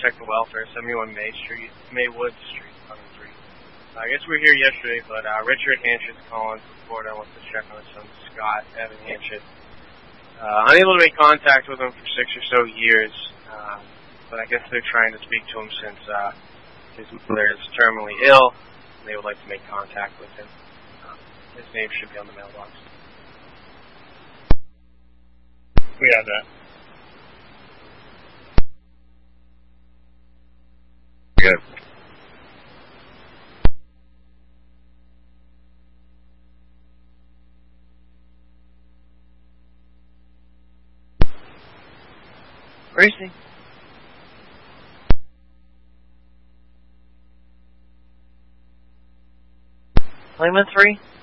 check the welfare. 71 Maywood Street, 103. I guess we were here yesterday, but Richard Hanchett's calling from Florida. Wants to check on his son, Scott Evan Hanchett. Unable to make contact with him for 6 or so years, but I guess they're trying to speak to him since his mother is terminally ill, and they would like to make contact with him. His name should be on the mailbox. We have that. Good. Where is he? Lehman 3?